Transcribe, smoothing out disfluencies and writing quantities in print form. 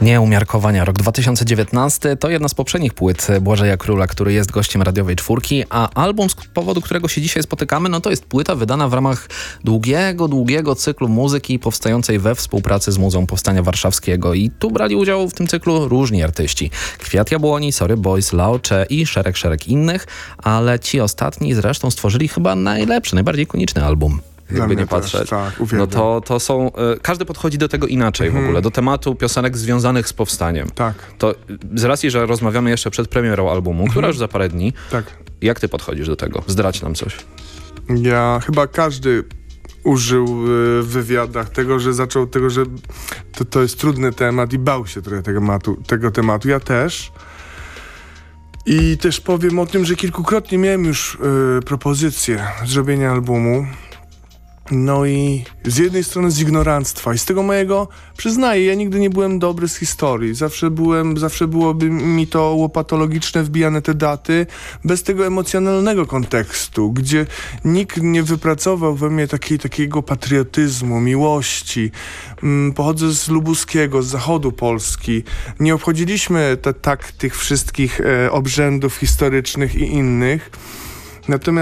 Nieumiarkowania. Rok 2019 to jedna z poprzednich płyt Błażeja Króla, który jest gościem radiowej czwórki, a album, z powodu którego się dzisiaj spotykamy, no to jest płyta wydana w ramach długiego cyklu muzyki powstającej we współpracy z Muzeum Powstania Warszawskiego. I tu brali udział w tym cyklu różni artyści. Kwiat Jabłoni, Sorry Boys, Laocze i szereg innych, ale ci ostatni zresztą stworzyli chyba najlepszy, najbardziej ikoniczny album. Jakby nie patrzeć. Też, tak, no to są... każdy podchodzi do tego inaczej w ogóle, do tematu piosenek związanych z powstaniem. Tak. To z racji, że rozmawiamy jeszcze przed premierą albumu, która już za parę dni, tak. Jak ty podchodzisz do tego? Zdradź nam coś. Ja chyba każdy użył w wywiadach tego, że to jest trudny temat i bał się trochę tego tematu. Ja też. I też powiem o tym, że kilkukrotnie miałem już propozycję zrobienia albumu. No i z jednej strony z ignoranstwa i z tego mojego, przyznaję, ja nigdy nie byłem dobry z historii. Zawsze byłoby mi to łopatologiczne, wbijane te daty, bez tego emocjonalnego kontekstu, gdzie nikt nie wypracował we mnie takiego patriotyzmu, miłości. Pochodzę z Lubuskiego, z zachodu Polski. Nie obchodziliśmy tych wszystkich obrzędów historycznych i innych. Natomiast